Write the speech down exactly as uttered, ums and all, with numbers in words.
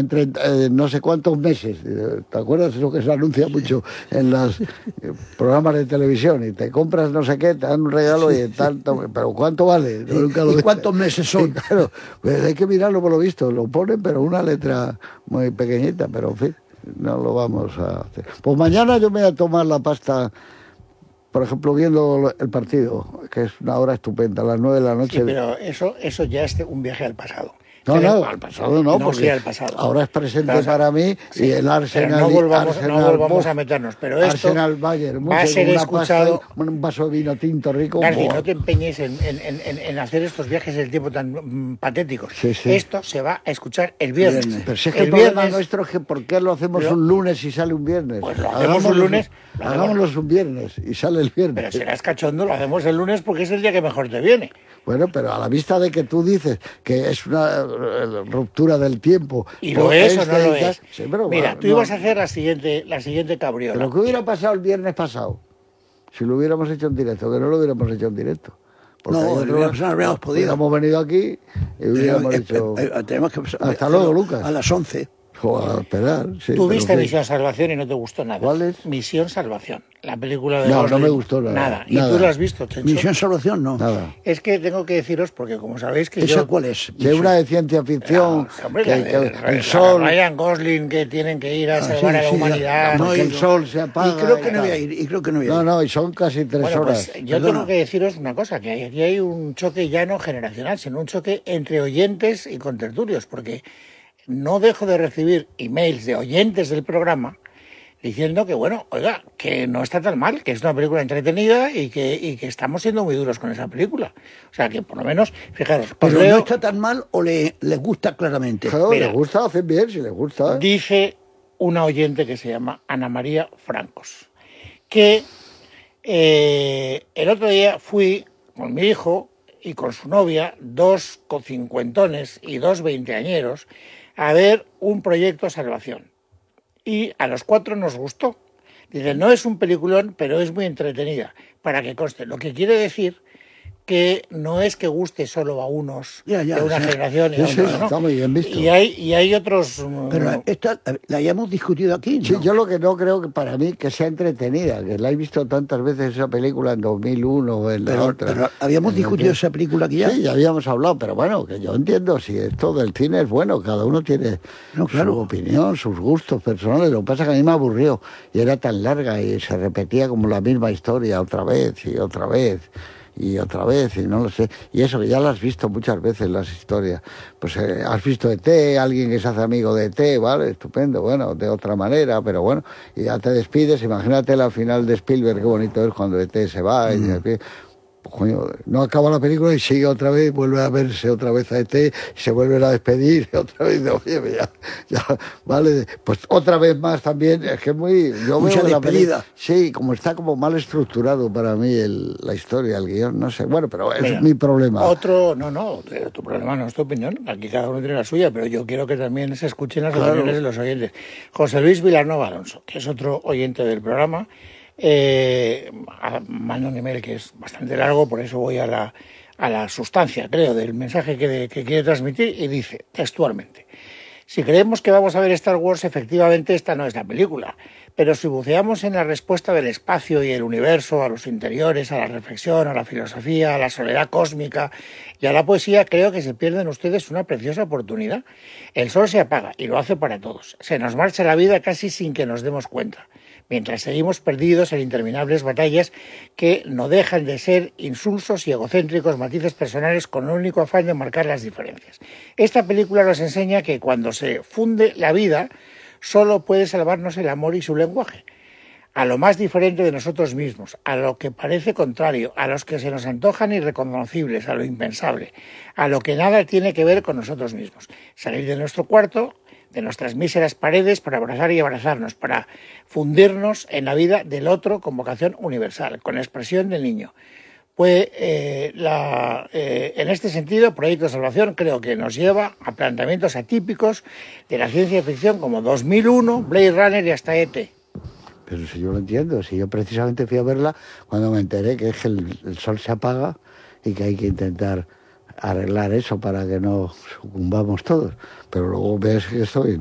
entre eh, no sé cuántos meses. ¿Te acuerdas de lo que se anuncia mucho en los eh, programas de televisión? Y te compras no sé qué, te dan un regalo y tanto, pero ¿cuánto vale? ¿Y, nunca lo ¿y cuántos meses son? Y claro, pues hay que mirarlo por lo visto, lo ponen, pero una letra muy pequeñita, pero en fin, no lo vamos a hacer. Pues mañana yo me voy a tomar la pasta, por ejemplo, viendo el partido, que es una hora estupenda, a las nueve de la noche. Sí, pero eso, eso ya es un viaje al pasado. No, pero, no, al pasado no, no porque al pasado. ahora es presente Claro, para mí sí, y el Arsenal. No volvamos, Arsenal, no volvamos Bof, a meternos, pero esto Arsenal Bayern, va a ser escuchado. Pasta, un vaso de vino tinto rico. García, no te empeñes en, en, en, en hacer estos viajes del tiempo tan mm, patéticos. Sí, sí. Esto se va a escuchar el viernes. viernes. Pero si es que el, el problema viernes, nuestro es que ¿por qué lo hacemos pero, un lunes y sale un viernes? Pues lo hacemos un lunes. Lo hagámoslo un viernes y sale el viernes. Pero serás cachondo, lo hacemos el lunes porque es el día que mejor te viene. Bueno, pero a la vista de que tú dices que es una ruptura del tiempo. ¿Y lo es o no lo es? Sí, pero, Mira, bueno, tú no, ibas a hacer la siguiente, la siguiente cabriola. ¿Pero qué hubiera pasado el viernes pasado? Si lo hubiéramos hecho en directo, que no lo hubiéramos hecho en directo. Porque no, no, no habríamos podido. Hubiéramos venido aquí y hubiéramos eh, hecho... Eh, eh, tenemos que Hasta luego, Lucas. A las once. O a esperar, sí. Tú viste pero, Misión Salvación y no te gustó nada. ¿Cuál es? Misión Salvación, la película de No, Gosling. no me gustó nada. Nada. ¿Y nada. tú la has visto, Chencho? Misión Salvación, no. Nada. Es que tengo que deciros, porque como sabéis que ¿Esa yo... cuál es? Que una de ciencia ficción, Ah, hombre, que, la de- que la el de sol... Ryan Gosling, que tienen que ir a Ah, salvar sí, a la sí, humanidad. no, porque y- el sol se apaga... Y creo que y no voy a tal. ir, y creo que no voy a ir. No, no, y son casi tres Bueno, horas. pues yo Perdona. tengo que deciros una cosa, que aquí hay un choque ya no generacional, sino un choque entre oyentes y contertulios, porque no dejo de recibir emails de oyentes del programa diciendo que, bueno, oiga, que no está tan mal, que es una película entretenida y que, y que estamos siendo muy duros con esa película. O sea, que por lo menos, fijaros, os Pero leo- no está tan mal o le, les gusta claramente. Claro, Mira. les gusta, hacen bien, si les gusta. dice una oyente que se llama Ana María Francos, que eh, el otro día fui con mi hijo y con su novia, dos cincuentones y dos veinteañeros, a ver un proyecto Salvación. Y a los cuatro nos gustó. Dice, no es un peliculón, pero es muy entretenida, para que conste. Lo que quiere decir que no es que guste solo a unos Ya, ya, de una sí. generación y Sí, a sí, otros, ¿no? está muy bien visto. Y hay, y hay otros... mm, Pero esta la hayamos discutido aquí, ¿no? Sí, yo lo que no creo que para mí que sea entretenida, que la he visto tantas veces esa película en dos mil uno o en la pero, otra. pero habíamos En discutido el que- esa película aquí ya. Sí, ya habíamos hablado, pero bueno, que yo entiendo, si esto del cine es bueno, cada uno tiene No, claro. su opinión, sus gustos personales. Lo que pasa es que a mí me aburrió y era tan larga y se repetía como la misma historia otra vez y otra vez y otra vez y no lo sé. Y eso que ya lo has visto muchas veces las historias. Pues eh, has visto E T, alguien que se hace amigo de E T, vale, estupendo, bueno, de otra manera, pero bueno, y ya te despides. Imagínate la final de Spielberg, qué bonito es cuando E T se va y se despide. Coño, no acaba la película y sigue otra vez, vuelve a verse otra vez a E T, se vuelven a despedir otra vez, oye, ya, ya, vale, pues otra vez más también, es que es muy... Yo Mucha veo la despedida. peli- sí, como está como mal estructurado para mí el, la historia, el guión, no sé, bueno, pero es Mira, mi problema. Otro, no, no, tu problema no es tu opinión, aquí cada uno tiene la suya, pero yo quiero que también se escuchen las Claro. opiniones de los oyentes. José Luis Vilanova Alonso, que es otro oyente del programa, eh, manda un email que es bastante largo, por eso voy a la, a la sustancia, creo, del mensaje que, de, que quiere transmitir, y dice textualmente: si creemos que vamos a ver Star Wars, efectivamente esta no es la película. Pero si buceamos en la respuesta del espacio y el universo, a los interiores, a la reflexión, a la filosofía, a la soledad cósmica y a la poesía, creo que se pierden ustedes una preciosa oportunidad. El sol se apaga y lo hace para todos. Se nos marcha la vida casi sin que nos demos cuenta, mientras seguimos perdidos en interminables batallas que no dejan de ser insulsos y egocéntricos matices personales con el único afán de marcar las diferencias. Esta película nos enseña que cuando se funde la vida, solo puede salvarnos el amor y su lenguaje, a lo más diferente de nosotros mismos, a lo que parece contrario, a los que se nos antojan irreconocibles, a lo impensable, a lo que nada tiene que ver con nosotros mismos. Salir de nuestro cuarto, de nuestras míseras paredes, para abrazar y abrazarnos, para fundirnos en la vida del otro con vocación universal, con expresión del niño. Pues eh, la, eh, en este sentido, Proyecto Salvación creo que nos lleva a planteamientos atípicos de la ciencia ficción como dos mil uno, Blade Runner y hasta E T. Pero si yo lo entiendo, si yo precisamente fui a verla cuando me enteré que es que el, el sol se apaga y que hay que intentar arreglar eso para que no sucumbamos todos. Pero luego ves que estoy